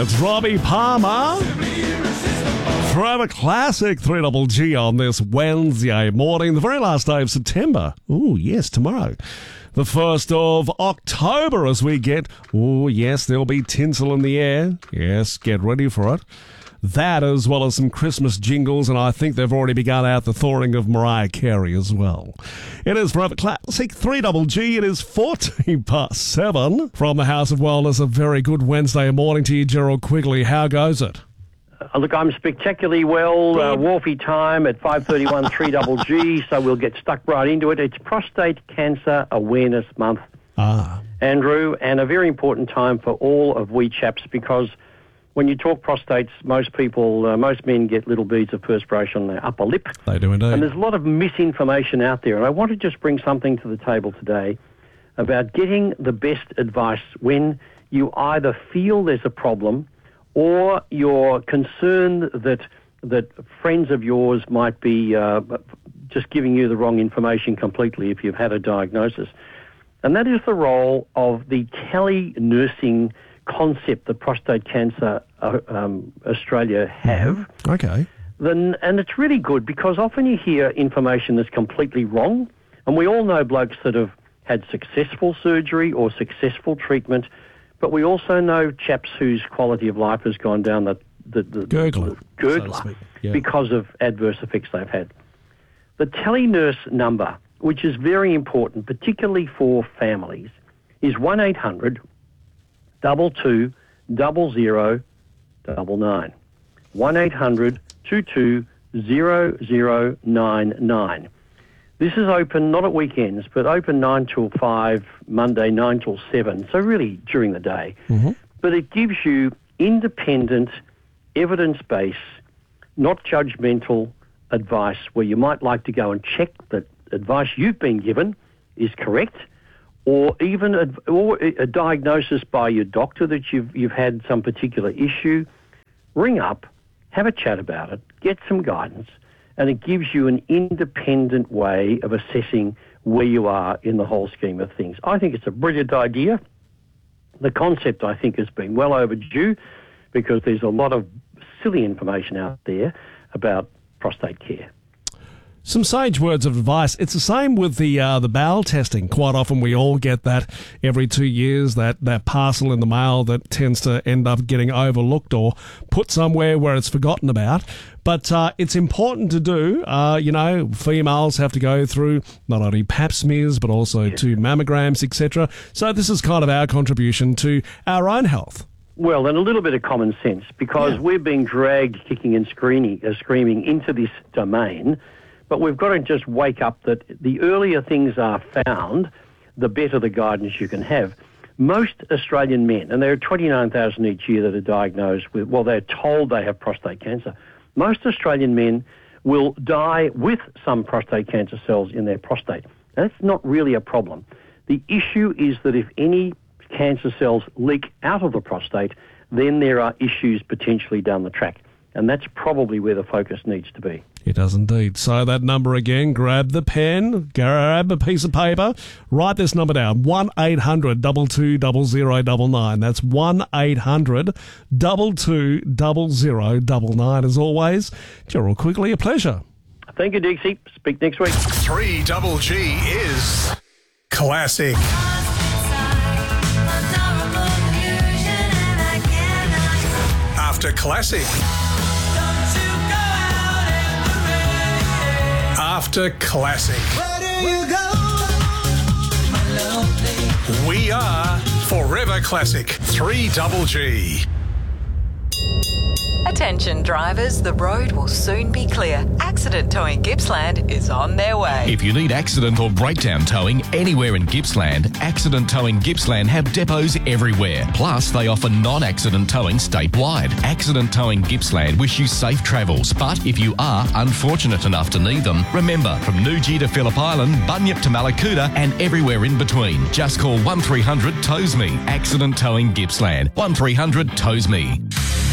It's Robbie Palmer. Forever Classic 3GG on this Wednesday morning, the very last day of September. Oh, yes, tomorrow. The 1st of October as we get, oh, yes, there'll be tinsel in the air. Yes, get ready for it. That as well as some Christmas jingles, and I think they've already begun out the thawing of Mariah Carey as well. It is Forever Classic 3GG. It is 7:14 from the House of Wellness. A very good Wednesday morning to you, Gerald Quigley. How goes it? Look, I'm spectacularly well. Wharfy time at 5:31 3GG, so we'll get stuck right into it. It's Prostate Cancer Awareness Month, Andrew, and a very important time for all of we chaps because when you talk prostates, most men get little beads of perspiration on their upper lip. They do indeed. And there's a lot of misinformation out there. And I want to just bring something to the table today about getting the best advice when you either feel there's a problem or you're concerned that friends of yours might be just giving you the wrong information completely if you've had a diagnosis. And that is the role of the tele-nursing concept that Prostate Cancer Australia have. Okay. And it's really good because often you hear information that's completely wrong, and we all know blokes that have had successful surgery or successful treatment, but we also know chaps whose quality of life has gone down the gurgler so because of adverse effects they've had. The telenurse number, which is very important, particularly for families, is 1-800 22 0099. 1-800 22 0099. This is open not at weekends, but open 9 till 5, Monday 9 till 7, so really during the day. Mm-hmm. But it gives you independent, evidence-based, not judgmental advice where you might like to go and check that advice you've been given is correct, or even a diagnosis by your doctor that you've had some particular issue. Ring up, have a chat about it, get some guidance, and it gives you an independent way of assessing where you are in the whole scheme of things. I think it's a brilliant idea. The concept, I think, has been well overdue because there's a lot of silly information out there about prostate care. Some sage words of advice. It's the same with the bowel testing. Quite often we all get that every 2 years, that parcel in the mail that tends to end up getting overlooked or put somewhere where it's forgotten about. But it's important to do. Females have to go through not only pap smears but also 2 mammograms, etc. So this is kind of our contribution to our own health. Well, and a little bit of common sense because we're being dragged kicking and screaming into this domain. But we've got to just wake up that the earlier things are found, the better the guidance you can have. Most Australian men, and there are 29,000 each year that are diagnosed with, they're told they have prostate cancer. Most Australian men will die with some prostate cancer cells in their prostate. That's not really a problem. The issue is that if any cancer cells leak out of the prostate, then there are issues potentially down the track. And that's probably where the focus needs to be. It does indeed. So that number again, grab the pen, grab a piece of paper, write this number down, 1-800 22 0099. That's 1-800 22 0099. As always, Gerald Quigley, a pleasure. Thank you, Dixie. Speak next week. 3GG is classic. After classic. After classic. We are Forever Classic 3GG. Attention drivers, the road will soon be clear. Accident Towing Gippsland is on their way. If you need accident or breakdown towing anywhere in Gippsland, Accident Towing Gippsland have depots everywhere. Plus, they offer non-accident towing statewide. Accident Towing Gippsland wish you safe travels, but if you are unfortunate enough to need them, remember, from Nuji to Phillip Island, Bunyip to Malakuta and everywhere in between, just call 1300 TOWS ME. Accident Towing Gippsland, 1300 TOWS ME.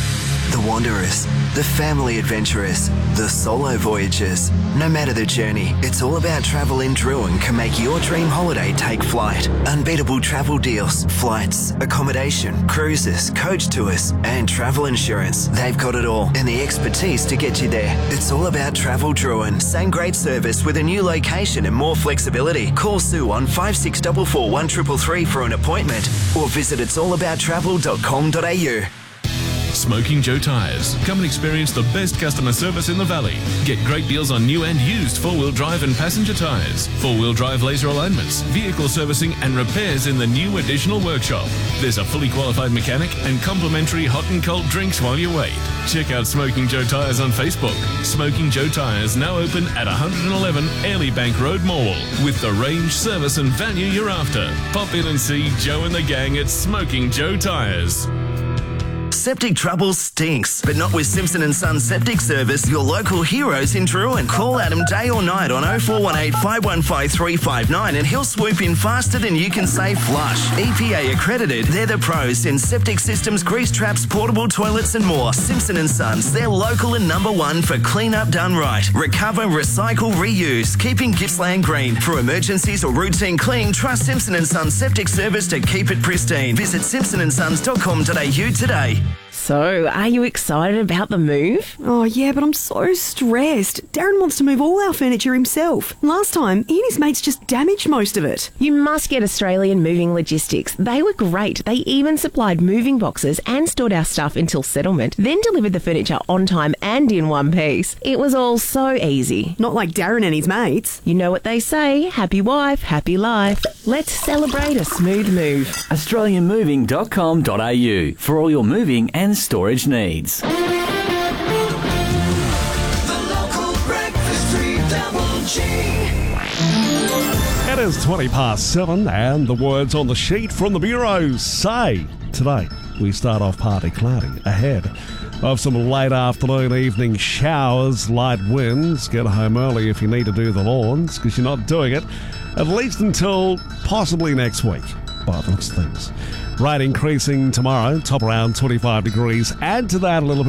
the wanderers, the family adventurers, the solo voyagers. No matter the journey, It's All About Travel in Druin can make your dream holiday take flight. Unbeatable travel deals, flights, accommodation, cruises, coach tours, and travel insurance. They've got it all and the expertise to get you there. It's All About Travel Druin. Same great service with a new location and more flexibility. Call Sue on 5644 1333 for an appointment or visit it'sallabouttravel.com.au. Smoking Joe Tyres. Come and experience the best customer service in the valley. Get great deals on new and used four-wheel drive and passenger tyres, four-wheel drive laser alignments, vehicle servicing and repairs in the new additional workshop. There's a fully qualified mechanic and complimentary hot and cold drinks while you wait. Check out Smoking Joe Tyres on Facebook. Smoking Joe Tyres now open at 111 Airlie Bank Road, Morwell, with the range, service and value you're after. Pop in and see Joe and the gang at Smoking Joe Tyres. Septic trouble stinks, but not with Simpson & Son Septic Service, your local heroes in Druin. Call Adam day or night on 0418 515 359 and he'll swoop in faster than you can say flush. EPA accredited, they're the pros in septic systems, grease traps, portable toilets and more. Simpson & Sons, they're local and number one for clean up done right. Recover, recycle, reuse, keeping Gippsland green. For emergencies or routine clean, trust Simpson & Sons Septic Service to keep it pristine. Visit simpsonandsons.com.au today. So, are you excited about the move? Oh, yeah, but I'm so stressed. Darren wants to move all our furniture himself. Last time, he and his mates just damaged most of it. You must get Australian Moving Logistics. They were great. They even supplied moving boxes and stored our stuff until settlement, then delivered the furniture on time and in one piece. It was all so easy. Not like Darren and his mates. You know what they say, happy wife, happy life. Let's celebrate a smooth move. AustralianMoving.com.au for all your moving and storage needs. The local breakfast 3GGG. It is 7:20 and the words on the sheet from the Bureau say today we start off partly cloudy ahead of some late afternoon evening showers, light winds. Get home early if you need to do the lawns because you're not doing it at least until possibly next week by the looks of things. Rate increasing tomorrow, top around 25 degrees. Add to that a little bit